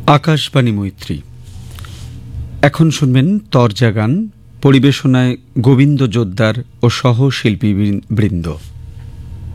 আকাশবাণী মৈত্রী। এখন শুনবেন তরজা গান, পরিবেশনায় গোবিন্দ জোদ্দার ও সহ শিল্পী বৃন্দ।